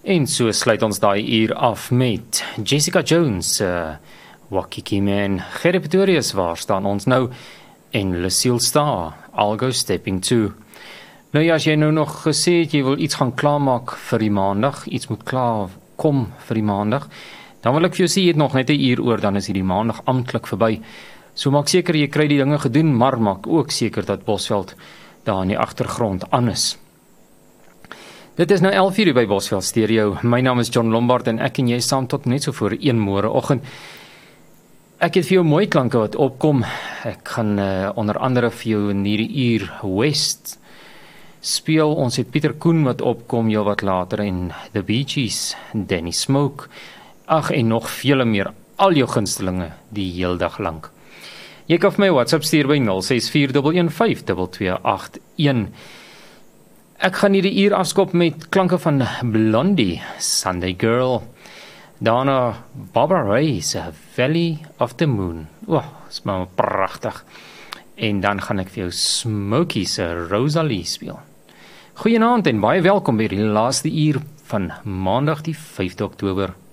En so sluit ons daai uur af met Jessica Jones, Wakiki Man, Gerry Pretorius, waar staan ons nou, en Lucille Starr, I'll Go Stepping Too. Nou ja, as jy nou nog gesê het, jy wil iets gaan klaarmaak vir die maandag, iets moet klaar kom vir die maandag, dan wil ek vir jou sê, jy het nog net 'n uur oor, dan is die maandag amptelik verby. So maak seker jy kry die dinge gedoen, maar maak ook seker dat Bosveld daar in die agtergrond aan is. Dit is nou 11:00 by Bosveld Stereo. My naam is John Lombard en ek en jy saam tot net so voor 1 môreoggend. Ek het vir jou mooi klanke wat opkom. Ek gaan onder andere vir jou in hierdie uur West speel. Ons het Pieter Koen wat opkom heel wat later en The Bee Gees, Danny Smoke. Ag, en nog vele meer, al jou gunstelinge die heel dag lank. Jy kan vir my WhatsApp stuur by 0641152281. Ek gaan hierdie uur afskop met klanke van Blondie, Sunday Girl. Daarna Barbara Ray's Valley of the Moon. Is maar pragtig. En dan gaan ek vir jou Smokey se Rosalie speel. Goeienaand en baie welkom by die laaste uur van Maandag die 5de Oktober.